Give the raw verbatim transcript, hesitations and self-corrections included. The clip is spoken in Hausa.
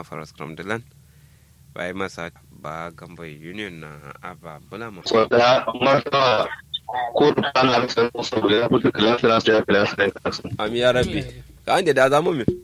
ma faras kram dilan bai masa ba gamba union na aba bulama so da marta ko ta na san so da mutu class class ya class da kasu am ya rabbi ka ande da zamu mi